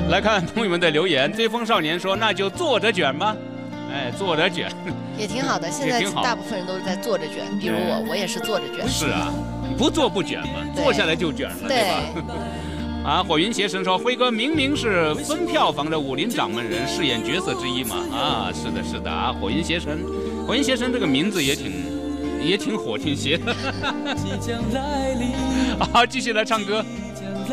来看朋友们的留言，追风少年说：“那就坐着卷吧。”哎，坐着卷也挺好的。现在大部分人都是在坐着卷，比如我也是坐着卷。 是啊，不坐不卷嘛，坐下来就卷了，对吧？啊，火云邪神说，辉哥明明是分票房的武林掌门人，饰演角色之一嘛。啊，是的，是的啊，火云邪神这个名字也挺火，挺邪的。好，继续来唱歌。